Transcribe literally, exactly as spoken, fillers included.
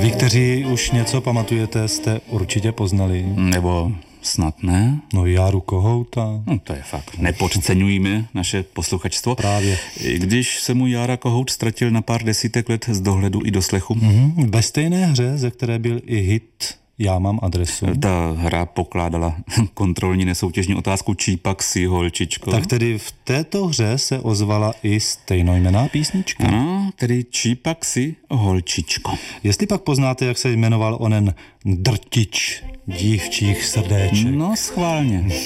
Vy, kteří už něco pamatujete, jste určitě poznali. Nebo snad ne? No Járu Kohouta. No to je fakt. Nepodceňujme naše posluchačstvo. Právě. I když se mu Jára Kohout ztratil na pár desítek let z dohledu i doslechu. Mm-hmm. Ve stejné hře, ze které byl i hit Já mám adresu. Ta hra pokládala kontrolní nesoutěžní otázku čí pak si, holčičko. Tak tedy v této hře se ozvala i stejnojmenná písnička. Ano, tedy čí pak si, holčičko. Jestli pak poznáte, jak se jmenoval onen drtič dívčích srdéček. No schválně.